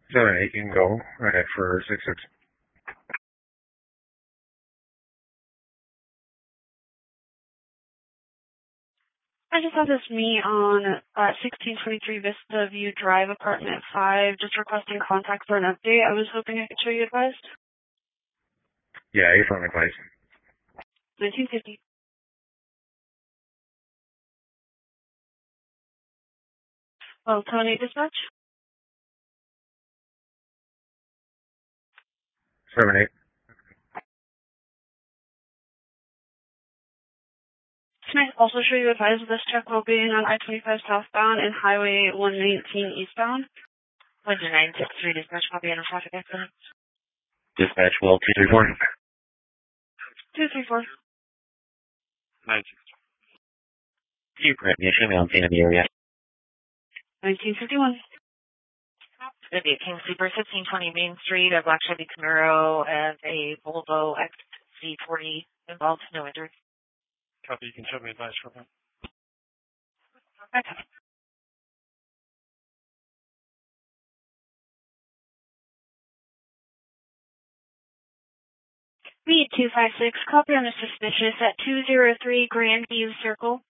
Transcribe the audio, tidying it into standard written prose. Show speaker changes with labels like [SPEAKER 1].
[SPEAKER 1] 7-8, you can go ahead for 6-6.
[SPEAKER 2] I just have this me on 1623 Vista View Drive, apartment 5, just requesting contact for an update. I was hoping I could show you advised.
[SPEAKER 1] Yeah, you're phone advice.
[SPEAKER 2] 1950. Well, Tony Dispatch.
[SPEAKER 1] 7-8.
[SPEAKER 2] Can I also show you advised of this check will being on I-25 southbound and Highway 119 eastbound?
[SPEAKER 3] Windsor 963 Dispatch, copy on a traffic accident.
[SPEAKER 4] Dispatch, well, 234.
[SPEAKER 2] 234.
[SPEAKER 5] 963.
[SPEAKER 4] You correct me, show me on scene in the area.
[SPEAKER 2] 1951.
[SPEAKER 3] It's going to be a King Sleeper, 1520 Main Street, a black Chevy Camaro, and a Volvo XC40 involved, no injuries.
[SPEAKER 5] Copy, you can show me advice for that.
[SPEAKER 2] Okay. Read 256, copy on the suspicious at 203 Grandview Circle.